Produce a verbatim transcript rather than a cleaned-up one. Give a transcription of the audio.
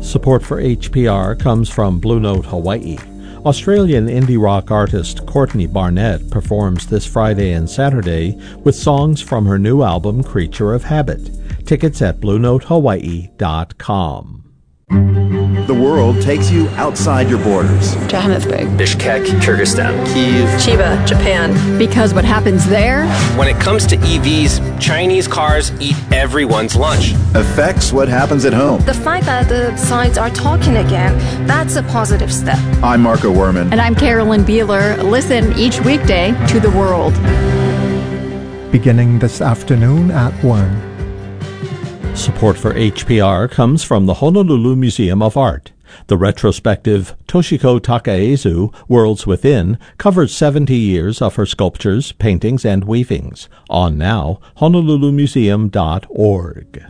Support for H P R comes from Blue Note Hawaii. Australian indie rock artist Courtney Barnett performs this Friday and Saturday with songs from her new album Creature of Habit. Tickets at blue note hawaii dot com. The world takes you outside your borders. Johannesburg, Bishkek, Kyrgyzstan, Kyiv, Chiba, Japan. Because what happens there? When it comes to E Vs, Chinese cars eat everyone's lunch. Affects what happens at home. The fact that the sides are talking again, that's a positive step. I'm Marco Werman. And I'm Carolyn Beeler. Listen each weekday to The World. Beginning this afternoon at one. Support for H P R comes from the Honolulu Museum of Art. The retrospective Toshiko Takaezu, Worlds Within, covers seventy years of her sculptures, paintings, and weavings. On now, honolulu museum dot org.